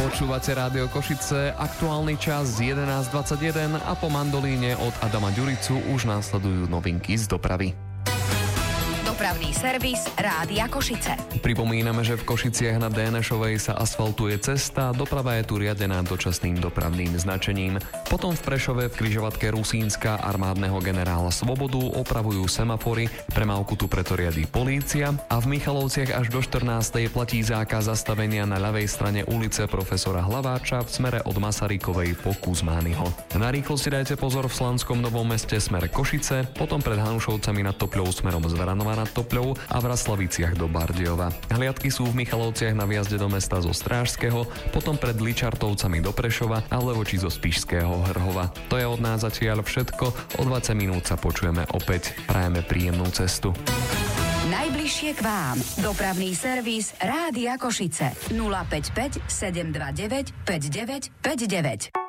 Počúvate Rádio Košice, aktuálny čas 11:21 a po mandolíne od Adama Ďuricu už následujú novinky z dopravy. Dopravný servis Rádia Košice. Pripomíname, že v Košiciach na Dénešovej sa asfaltuje cesta, doprava je tu riadená dočasným dopravným značením. Potom v Prešove v križovatke Rusínska armádneho generála Svobodu opravujú semafory, premávku tu preto riadí polícia a v Michalovciach až do 14. platí zákaz zastavenia na ľavej strane ulice profesora Hlaváča v smere od Masarykovej po Kuzmányho. Na rýchlosti dajte pozor v Slanskom Novom Meste smer Košice, potom pred Hanušovcami nad Topľou smerom z Vranova nad Topľou a v Raslaviciach do Bardejova. Hliadky sú v Michalovciach na vjazde do mesta zo Strážskeho, potom pred Ličartovcami do Prešova a Levoči zo Spišského Hrhova. To je od nás zatiaľ všetko, o 20 minút sa počujeme opäť. Prajeme príjemnú cestu. Najbližšie k vám. Dopravný servis Rádia Košice. 055 729 5959.